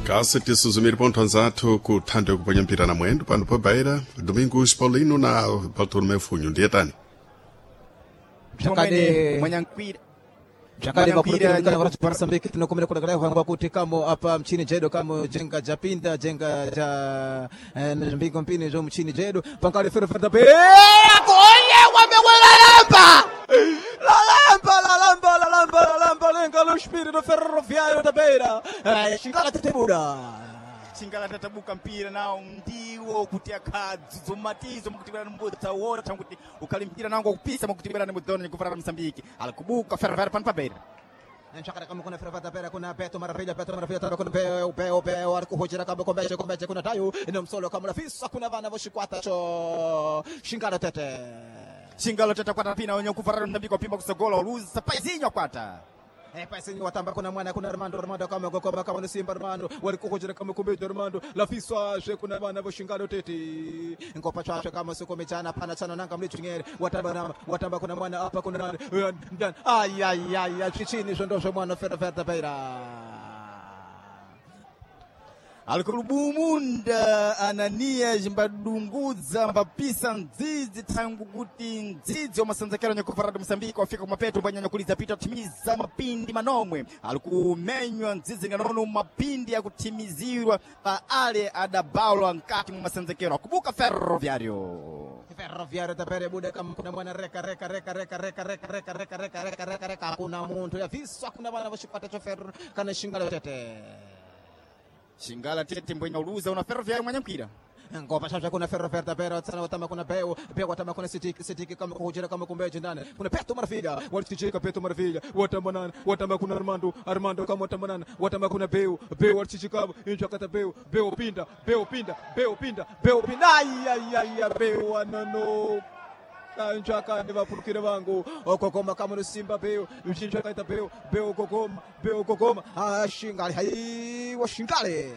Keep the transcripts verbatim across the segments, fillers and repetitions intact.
Kasi tisuzumiri ponto nzathu kuthanda kuponya mpira na mwendo pano pabaira Domingos Paulino na Bartolomeu Funho ndietani Jakade mwanyampira Jakade mapurukira kana waratu Mozambique tunakomera kuna gala hangwa kuti kamo hapa mchini Jedo kamo jenga japinda jenga ja Mozambique mpini jo mchini Jedo pankale fero fata pe koye wamewela lamba la lamba la lamba la lamba la lamba lenga lo spirito ferroviario da beira shingala tetebuda Shingala tatabuka mpira nao ndiwo kutia kadzi zomatizo mukutibera mbudza wora tanguti ukalimpira nango kupisa mukutibera nemudona nikufarana Mozambique alikubuka ferroviario pan pabeira Nchakara kama kuna ferroviario pera kuna Beto Maravilha Beto Maravilha tano kuna Peo Peo Peo alikuhojera kama kombeche kombeche kuna tayo ino msolo kama rafisa kuna vana voshikwata cho shingala tete Shingala tete kwata pina onyo kufarana Mozambique opimba kusogola oluza paizinho kwata Eh paizinho watamba kuna mwana kuna Armando Armando kama gokoma kama ni Simba Armando walikuhojera kama kombeche Armando rafisa she kuna vana voshingala tete ngopa chasha kama siko mechana pana chana nanga mlichingere watamba na watamba kuna mwana hapa kuna nani ndan ay ay ay chichini zondosho mwana ferroviario beira Alikulubumunda Anania jimbadunguza mbapisa nzizi tangu kuti nzizi wa masanzakero nyakufarada Mozambique wafika kumapetu banyanya kuliza pita kutimiza mapindi manomwe alikumenywa nzizi nganono mapindi ya kutimizirwa pa ale adabaulo nkati mu masanzakero akubuka ferroviario Ferroviario da pere bude kama kuna mwana reka reka reka reka reka reka reka reka reka reka reka reka kuna muntu ya viswa kuna bana vashipata cho ferro kana shingala tete Shingala tete mbwenye uluza una ferroviario mwanyampira ngopa shasha kuna ferroviario da pere tsana watama kuna Peo Peo watama kuna sitiki sitiki kama kuhojera kama kumbeje ndani kuna Beto Maravilha walichichika Beto Maravilha watama nana watama kuna Armando Armando kama watama nana watama kuna Peo Peo walichichika inja kata Peo Peo pinda Peo pinda Peo pinda Peo pinda ay ay ay Peo anano Njaka ni vapurukire vangu okokoma kama no Simba Peo mshinja kaita Peo Peo kokoma Peo kokoma ashingale hai washingale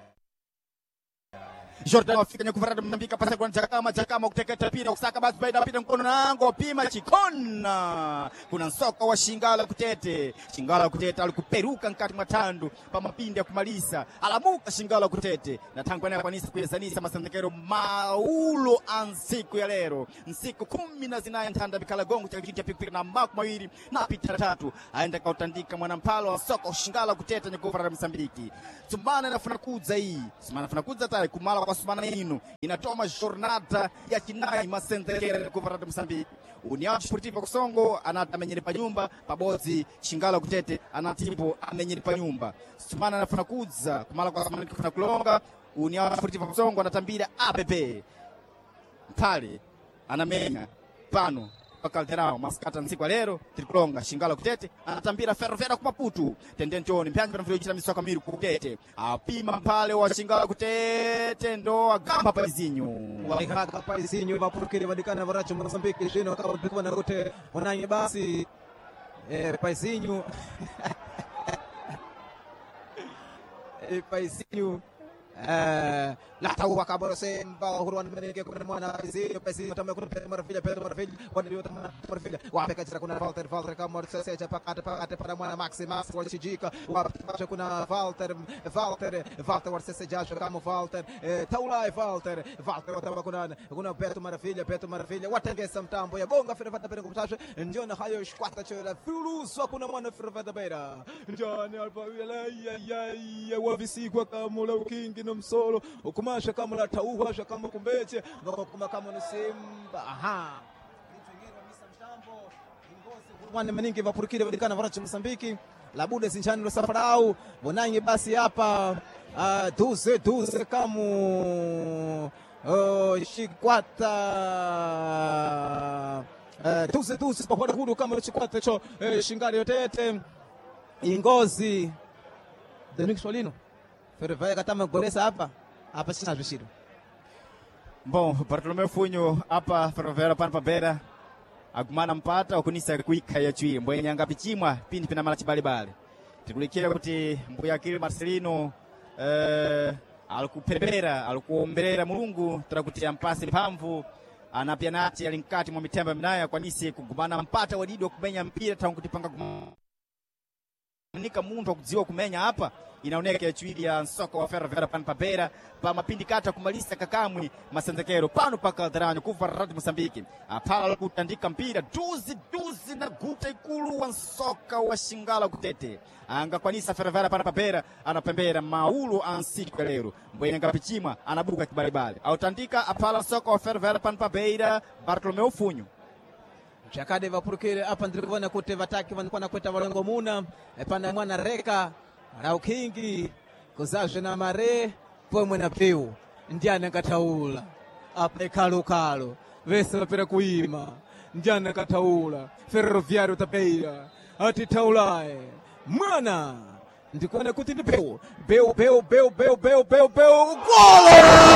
Jordan wafika nyakufarada Mozambique pasa kwa Jakama Jakama kuteketa pira kusaka basi baida pira mkono nango pima chikona kuna soka wa Shingala kutete Shingala kutete alikuperuka nkati matandu pa mapindi ya kumalisa alamuka Shingala kutete na tangu na kwanisa kuyezanisa masandekero maulo ansiku ya lero nsiku kumi na zinaya ntanda bikala gongo chakijia pikipira na maku mawiri na pita tatu aenda kautandika mwanampalo wa soka wa Shingala kutete nyakufarada Mozambique Sumana inafuna kuza hii Sumana inafuna kuza tari kumala kwa Sumana inu inatoma jornada ya kinai masendekere kufarada Mozambique União Desportiva Kusongo anata amenyere pa nyumba pabozi Shingala kutete anatipo amenyere pa nyumba Sumana anafuna kuza kumala kwa Sumana kufuna kulonga União Desportiva Kusongo anatambira A P P pale anamenya pano pakalterao maskata nsiku lero trikulonga Shingala kutete anatambira ferroviario kumaputu tendentoni mpyanyi pana vile misoka miru kutete apima mpale wa Shingala kutete ndo agamba paizinho waikaga paizinho vapurukire vadikana varacho Mozambique jino kama bikwa na rote wananye basi eh paizinho eh paizinho eh la tawa kaboro semba huruan meneke kuna mwana paizinho paizinho tambe kuna Beto Maravilha Beto Maravilha wanadio tamana Maravilha wapeka jira kuna Walter Walter kama sasa pakata pakata para mwana Maxi Max walichijika wapeka kuna Walter Walter Walter sasa jasho kama Walter taulai Walter Walter watamba kuna kuna Beto Maravilha Beto Maravilha watengesa mtambo ya gonga ferroviario pera kumtasha ndio na hayo shkwata chola fuluso kuna mwana ferroviario pera njani alpa ya ya ya wavisikwa kama la ukingi no msolo ukumasha kama la tauha sha kama kumbeche ngoko kuma kama no Simba aha wana maningi vapurukire vadikana varacho Mozambique labude sinchani lo safarau bonange basi hapa tuze tuze kamu shikwata tuze tuze pamoja hudu kama chikwata cho Shingala yotete ingozi Domingos Paulino ferroviario katama goresa hapa hapa sina vishiro Bom Bartolomeu Funho hapa ferroviario pan pabeira agumana mpata okunisa kuika ya chui mbwe nyanga pichimwa pindi pina mala chibalibale tikulikira kuti mbuya akili Marcelino eh alikuperera alikuomberera Mulungu tarakuti ampasi mpamvu anapia nati alinkati mwa mitemba minaya kwa nisi kugumana mpata wadidi wa kumenya mpira tangu kutipanga nika muntu akudziwa kumenya hapa inaoneka yachiwili ya Nsoka wa Ferroviária pano pabera pa mapindikata kumalisa kakamwi masenzekero pano paka dharani kuva Radio Moçambique apala kutandika mpira duzi duzi na guta ikulu wa Nsoka wa Xingala kutete anga kwanisa Ferroviária pano pabera anapembera maulu ansiku lero mbwenye ngapichima anabuka kibalibali autandika apala Nsoka wa Ferroviária pano pabera Bartolomeu Funho Chakade vapurukire apa ndikuvona kuti vataki vanokwana kuita valongo muna pana mwana reka raukingi kuzazve na mare pomwe na peu ndiani akataula apa ikalokalo vese vapera kuima ndiani akataula Ferroviário tapeira ati taulae mwana ndikuona kuti ndi peu peu peu peu peu peu peu peu golo